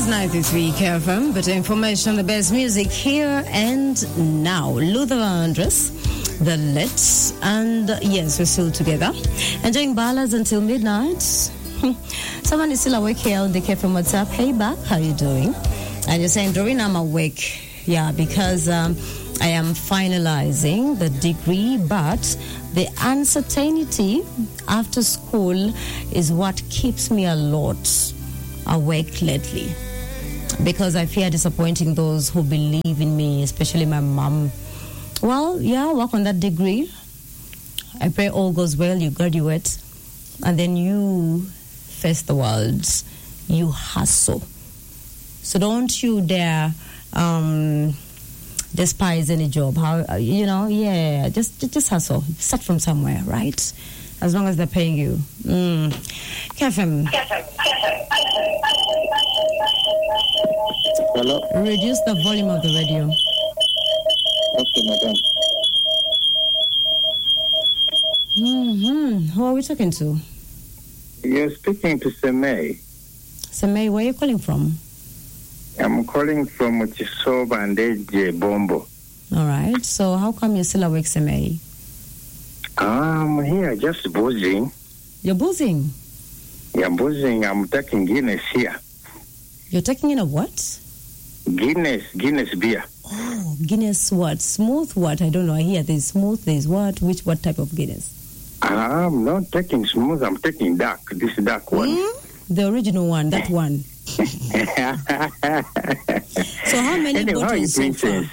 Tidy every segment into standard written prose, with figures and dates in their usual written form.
is 93 KFM, but information on the best music here and now. Luther Andres, The Lits, and yes, we're still together. Enjoying ballads until midnight. Someone is still awake here on the KFM WhatsApp. Hey, back, how you doing? And you're saying, Doreen, I'm awake. Yeah, because I am finalizing the degree, but the uncertainty after school is what keeps me a lot awake lately, because I fear disappointing those who believe in me, especially my mom. Well, yeah, work on that degree. I pray all goes well, you graduate, and then you face the world. You hustle. So don't you dare despise any job. How just hustle. Start from somewhere, right? As long as they're paying you. KFM. Hello. Reduce the volume of the radio. Okay, madam. Who are we talking to? You're speaking to Semei. Semei, where are you calling from? I'm calling from Chisoba and AJ Bombo. All right. So how come you're still awake, Semei? I'm here just boozing. You're boozing? Yeah, boozing. I'm taking Guinness here. You're taking in a what? Guinness beer. Oh, Guinness what? Smooth what? I don't know. I hear there's smooth, there's what? What type of Guinness? I'm not taking smooth. I'm taking dark. This dark one. The original one, that one. So how many bottles so far?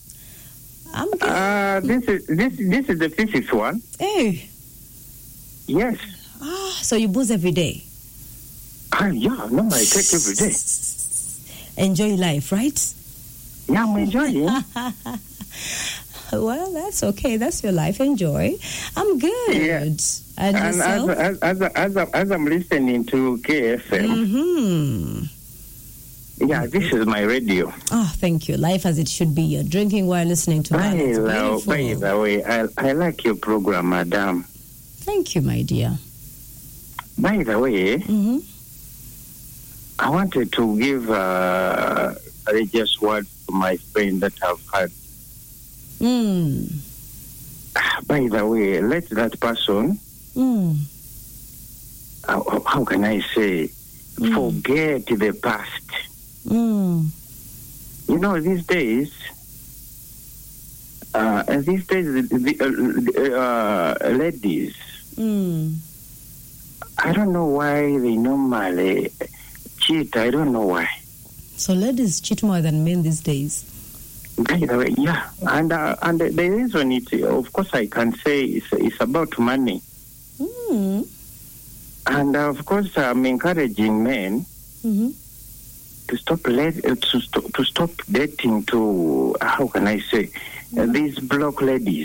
This is the fifth one. Hey. Yes. So you booze every day? Yeah, no, I take every day. Enjoy life, right? Yeah, I'm enjoying. Well, that's okay. That's your life. Enjoy. I'm good. Yeah. And yourself? As I'm listening to KFM, yeah, this is my radio. Oh, thank you. Life as it should be. You're drinking while listening to that. By the way, I like your program, madam. Thank you, my dear. By the way, I wanted to give a religious word to my friend that I've had. By the way, let that person, how can I say, forget the past. You know, these days, ladies, I don't know why they normally cheat. I don't know why. So ladies cheat more than men these days? By the way, yeah. And the reason of course, I can say it's about money. And of course, I'm encouraging men to stop dating to, how can I say, these block ladies.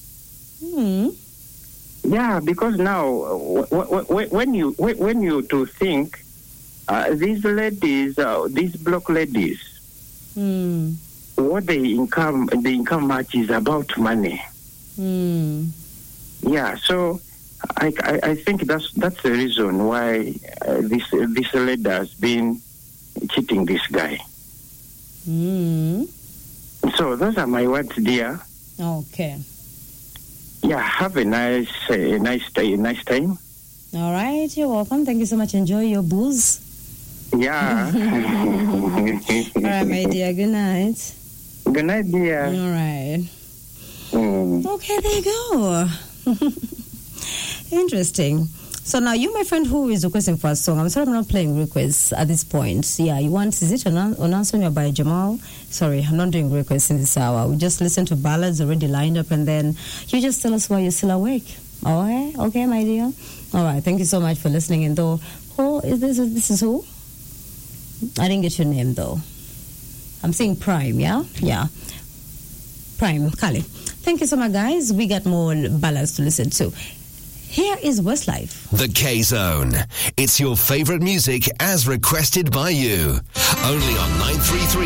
Yeah, because now when you to think these ladies, these block ladies, what the income match is about money. Yeah, so I think that's the reason why this lady has been cheating this guy. So those are my words, dear. Okay. Yeah, have a nice time. All right, you're welcome. Thank you so much. Enjoy your booze. Yeah. All right, my dear. Good night. Good night, dear. All right. Okay, there you go. Interesting. So now you, my friend, who is requesting for a song. I'm sorry I'm not playing requests at this point. Yeah, you want, is it Onansonyo by Jamal? Sorry, I'm not doing requests in this hour. We just listen to ballads already lined up, and then you just tell us why you're still awake. All right? Okay, my dear? All right, thank you so much for listening. And though, who is this? This is who? I didn't get your name, though. I'm saying Prime, yeah? Yeah. Prime, Kali. Thank you so much, guys. We got more ballads to listen to. Here is Westlife. The K-Zone. It's your favorite music as requested by you. Only on 933